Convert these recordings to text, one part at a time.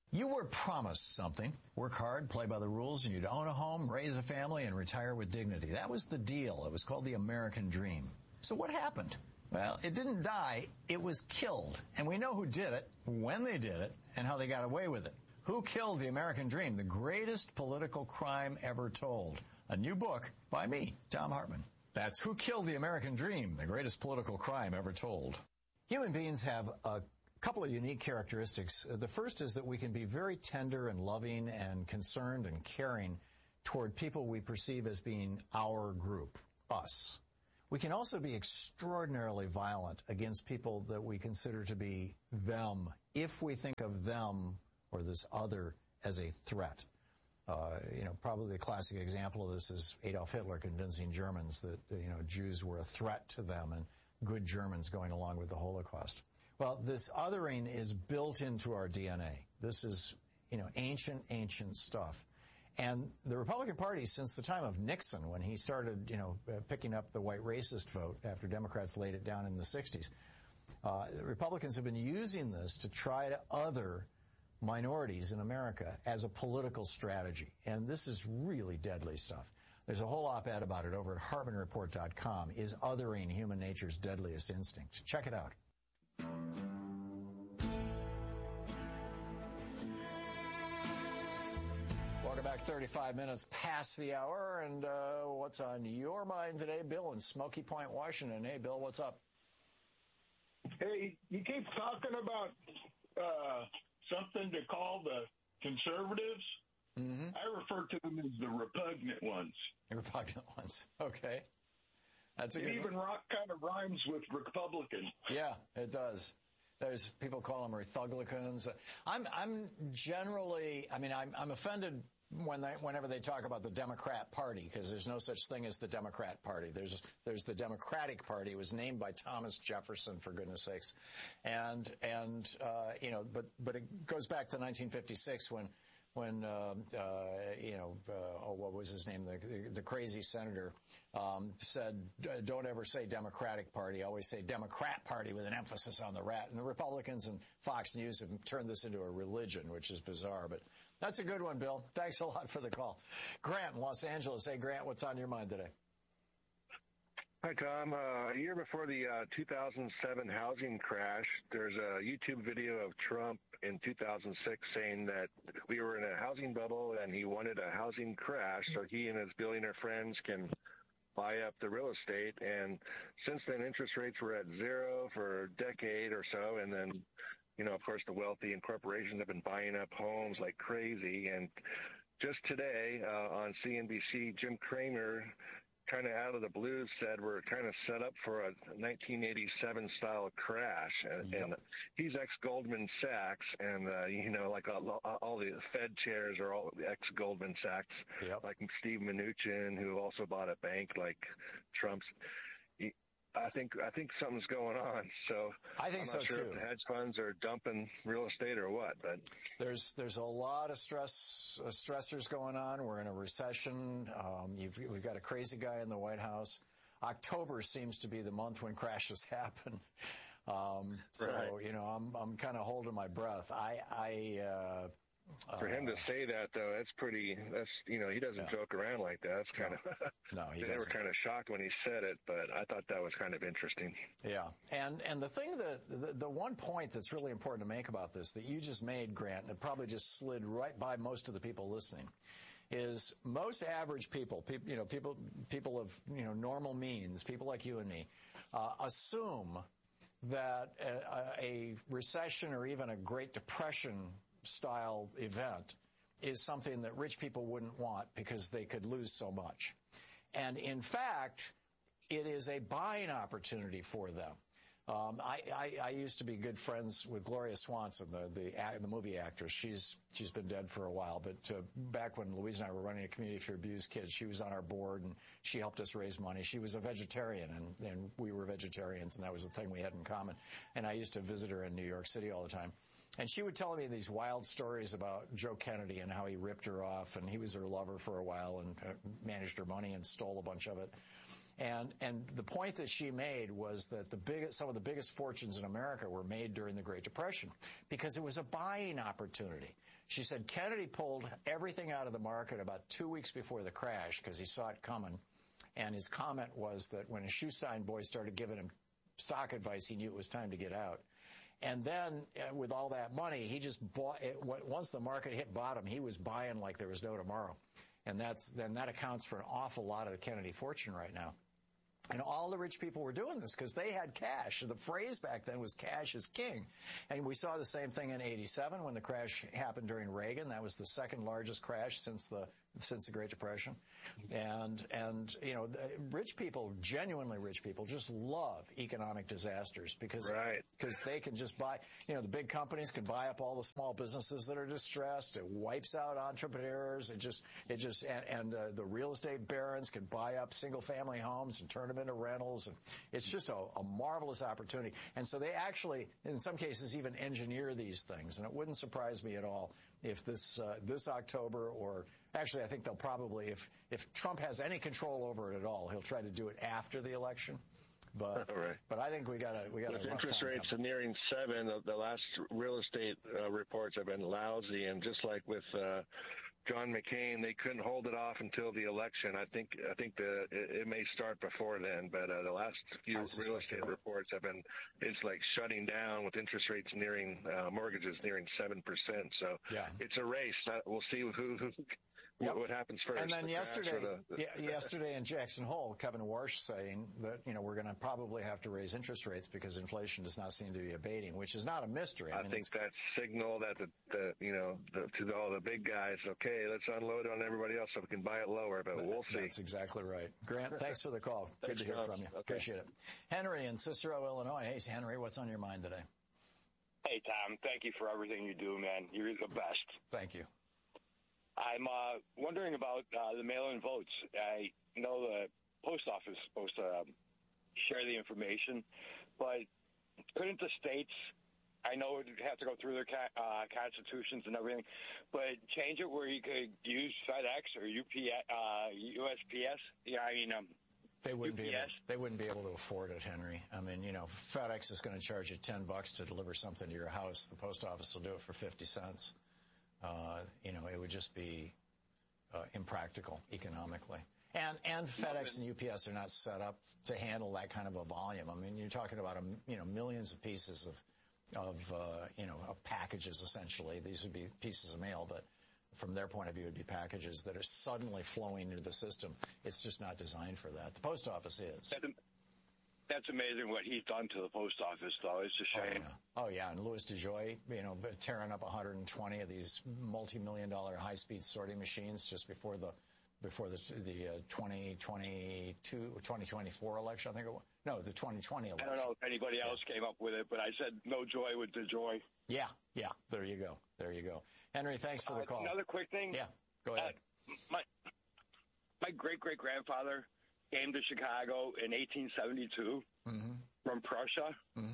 You were promised something. Work hard, play by the rules, and you'd own a home, raise a family, and retire with dignity. That was the deal. It was called the American Dream. So what happened? Well, it didn't die. It was killed. And we know who did it, when they did it, and how they got away with it. Who Killed the American Dream? The Greatest Political Crime Ever Told. A new book by me, Thom Hartmann. That's Who Killed the American Dream? The Greatest Political Crime Ever Told. Human beings have a couple of unique characteristics. The first is that we can be very tender and loving and concerned and caring toward people we perceive as being our group, us. We can also be extraordinarily violent against people that we consider to be them, if we think of them or this other as a threat. Probably the classic example of this is Adolf Hitler convincing Germans that, Jews were a threat to them and good Germans going along with the Holocaust. Well, this othering is built into our DNA. This is, ancient stuff. And the Republican Party, since the time of Nixon, when he started, picking up the white racist vote after Democrats laid it down in the 60s, the Republicans have been using this to try to other minorities in America as a political strategy. And this is really deadly stuff. There's a whole op-ed about it over at HartmannReport.com. Is othering human nature's deadliest instinct? Check it out. Welcome back. 35 minutes past the hour, and what's on your mind today? Bill in Smoky Point, Washington. Hey, Bill, what's up? Hey, you keep talking about something to call the conservatives. Mm-hmm. I refer to them as the repugnant ones. The repugnant ones. Okay. That's a good even kind of rhymes with Republican. Yeah, it does. There's people call them Rethuglicans. I'm generally, I'm offended whenever they talk about the Democrat Party, because there's no such thing as the Democrat Party. There's the Democratic Party. It was named by Thomas Jefferson, for goodness sakes, but it goes back to 1956 when what was his name? The crazy senator said, "Don't ever say Democratic Party. Always say Democrat Party with an emphasis on the rat." And the Republicans and Fox News have turned this into a religion, which is bizarre. But that's a good one, Bill. Thanks a lot for the call. Grant in Los Angeles. Hey, Grant, what's on your mind today? Hi, Tom. A year before the 2007 housing crash, there's a YouTube video of Trump in 2006 saying that we were in a housing bubble and he wanted a housing crash so he and his billionaire friends can buy up the real estate. And since then, interest rates were at zero for a decade or so. And then, of course, the wealthy and corporations have been buying up homes like crazy. And just today on CNBC, Jim Cramer kind of out of the blue said we're kind of set up for a 1987 style crash, and he's ex-Goldman Sachs, and like all the Fed chairs are all ex-Goldman Sachs, like Steve Mnuchin, who also bought a bank like Trump's. I think something's going on. So I think I'm not so sure too. If the hedge funds are dumping real estate or what, but there's a lot of stressors going on. We're in a recession. We've got a crazy guy in the White House. October seems to be the month when crashes happen. Right. I'm kind of holding my breath. For him to say that, though, he doesn't joke around like that. That's kind of, no, he they doesn't. were kind of shocked when he said it, but I thought that was kind of interesting. Yeah. And the thing the one point that's really important to make about this that you just made, Grant, and it probably just slid right by most of the people listening, is most average people of, normal means, people like you and me, assume that a recession or even a Great Depression style event is something that rich people wouldn't want because they could lose so much. And in fact, it is a buying opportunity for them. I used to be good friends with Gloria Swanson, the movie actress. She's been dead for a while, but back when Louise and I were running a community for abused kids, she was on our board and she helped us raise money. She was a vegetarian and we were vegetarians, and that was the thing we had in common. And I used to visit her in New York City all the time. And she would tell me these wild stories about Joe Kennedy and how he ripped her off, and he was her lover for a while and managed her money and stole a bunch of it. And the point that she made was that some of the biggest fortunes in America were made during the Great Depression because it was a buying opportunity. She said Kennedy pulled everything out of the market about 2 weeks before the crash because he saw it coming. And his comment was that when his shoe sign boy started giving him stock advice, he knew it was time to get out. And then with all that money, he just bought it. Once the market hit bottom, he was buying like there was no tomorrow. And that accounts for an awful lot of the Kennedy fortune right now. And all the rich people were doing this because they had cash. The phrase back then was cash is king. And we saw the same thing in 87 when the crash happened during Reagan. That was the second largest crash since the Great Depression. And rich people, genuinely rich people, just love economic disasters because they can just buy, the big companies can buy up all the small businesses that are distressed. It wipes out entrepreneurs. The real estate barons can buy up single family homes and turn them into rentals. And it's just a marvelous opportunity. And so they actually, in some cases, even engineer these things. And it wouldn't surprise me at all if this October, or actually I think they'll probably, if Trump has any control over it at all, he'll try to do it after the election. But I think we got a with interest rates nearing 7, the last real estate reports have been lousy, and just like with John McCain, they couldn't hold it off until the election. I think it may start before then, but the last few real estate reports have been, it's like shutting down with interest rates nearing, mortgages nearing 7%. So it's a race. We'll see what happens first. And then yesterday in Jackson Hole, Kevin Warsh saying that, we're going to probably have to raise interest rates because inflation does not seem to be abating, which is not a mystery. I think that's signal that to all the big guys, okay, let's unload on everybody else so we can buy it lower, but we'll see. That's exactly right. Grant, thanks for the call. Good to hear from you. Okay. Appreciate it. Henry in Cicero, Illinois. Hey, Henry, what's on your mind today? Hey, Tom. Thank you for everything you do, man. You're the best. Thank you. I'm wondering about the mail-in votes. I know the post office is supposed to share the information, but couldn't the states, I know it would have to go through their constitutions and everything, but change it where you could use FedEx or USPS? They wouldn't be able to afford it, Henry. I mean, FedEx is going to charge you $10 to deliver something to your house. The post office will do it for 50 cents. It would just be impractical economically. And FedEx and UPS are not set up to handle that kind of a volume. I mean, you're talking about millions of pieces of packages essentially. These would be pieces of mail, but from their point of view, it would be packages that are suddenly flowing into the system. It's just not designed for that. The post office is. That's amazing what he's done to the post office, though. It's a shame. Oh, yeah. And Louis DeJoy, tearing up 120 of these multi-million-dollar high-speed sorting machines just before the 2024 election, I think it was. No, the 2020 election. I don't know if anybody else came up with it, but I said no joy with DeJoy. Yeah. There you go. Henry, thanks for the call. Another quick thing. Yeah, go ahead. My great-great-grandfather came to Chicago in 1872 from Prussia,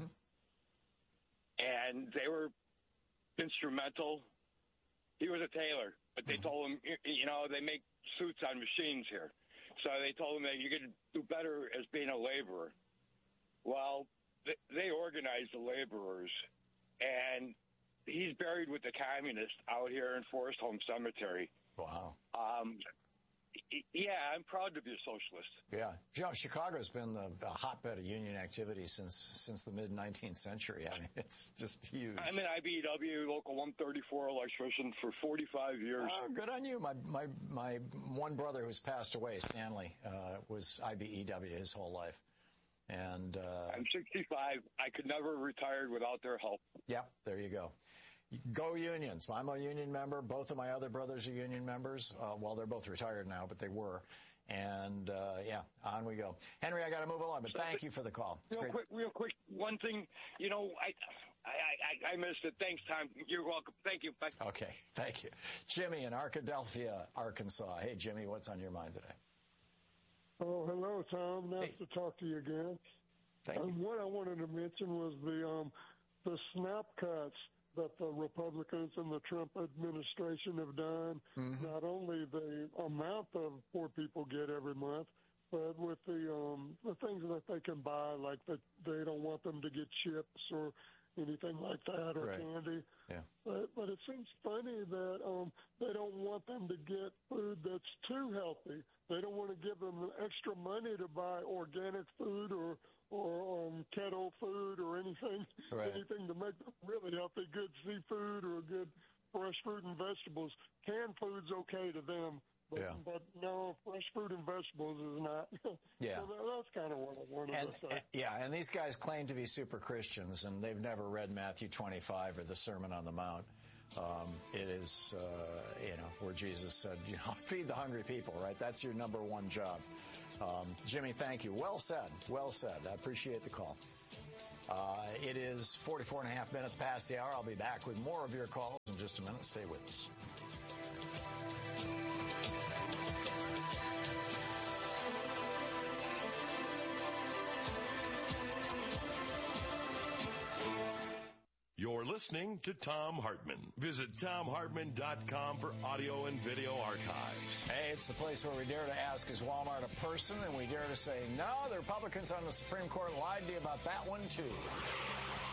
and they were instrumental. He was a tailor, but they told him, they make suits on machines here. So they told him that you could do better as being a laborer. Well, they organized the laborers, and he's buried with the communists out here in Forest Home Cemetery. Wow. Yeah, I'm proud to be a socialist. Yeah. Chicago's been a hotbed of union activity since the mid-19th century. I mean, it's just huge. I'm an IBEW Local 134 electrician for 45 years. Oh, good on you. My one brother who's passed away, Stanley, was IBEW his whole life. And I'm 65. I could never have retired without their help. Yeah, there you go. Go unions. I'm a union member. Both of my other brothers are union members. Well, they're both retired now, but they were. And, on we go. Henry, I got to move along, but thank you for the call. Real quick, one thing, I missed it. Thanks, Tom. You're welcome. Thank you. Bye. Okay, thank you. Jimmy in Arkadelphia, Arkansas. Hey, Jimmy, what's on your mind today? Oh, hello, Tom. Nice to talk to you again. Thank you. What I wanted to mention was the SNAP cuts that the Republicans and the Trump administration have done. Not only the amount of poor people get every month, But with the things that they can buy, like that, they don't want them to get chips or anything like that, or right. candy. Yeah. But it seems funny that they don't want them to get food that's too healthy. They don't want to give them extra money to buy organic food or keto food or anything, right. anything to make them really healthy. Good seafood or good fresh fruit and vegetables. Canned food's okay to them. But no, fresh fruit and vegetables is not. Yeah. So that's kind of what I wanted to say. Yeah, and these guys claim to be super Christians, and they've never read Matthew 25 or the Sermon on the Mount. It is, where Jesus said, feed the hungry people, right? That's your number one job. Jimmy, thank you. Well said. Well said. I appreciate the call. It is 44 and a half minutes past the hour. I'll be back with more of your calls in just a minute. Stay with us. You're listening to Thom Hartmann. Visit ThomHartmann.com for audio and video archives. Hey, it's the place where we dare to ask, is Walmart a person? And we dare to say, no, the Republicans on the Supreme Court lied to you about that one, too.